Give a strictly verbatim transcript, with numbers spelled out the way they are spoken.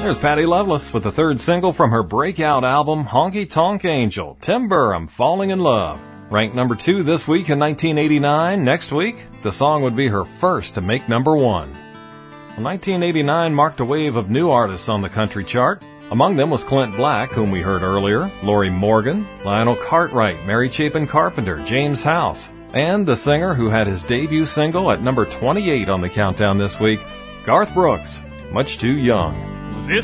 There's Patty Loveless with the third single from her breakout album, Honky Tonk Angel, Timber, I'm Falling in Love. Ranked number two this week in nineteen eighty-nine. Next week, the song would be her first to make number one. Well, nineteen eighty-nine marked a wave of new artists on the country chart. Among them was Clint Black, whom we heard earlier, Lori Morgan, Lionel Cartwright, Mary Chapin Carpenter, James House, and the singer who had his debut single at number twenty-eight on the countdown this week, Garth Brooks, Much Too Young.